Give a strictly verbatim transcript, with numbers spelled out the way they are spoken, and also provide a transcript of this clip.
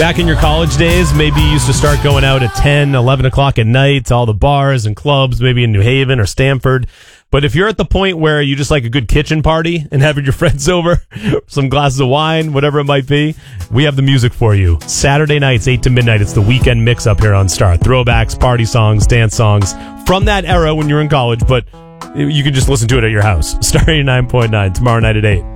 Back in your college days, maybe you used to start going out at ten, eleven o'clock at night to all the bars and clubs, maybe in New Haven or Stamford. But if you're at the point where you just like a good kitchen party and having your friends over, some glasses of wine, whatever it might be, we have the music for you. Saturday nights, eight to midnight, it's the weekend mix up here on Star. Throwbacks, party songs, dance songs from that era when you were in college, but you can just listen to it at your house. Star eighty-nine point nine tomorrow night at eight.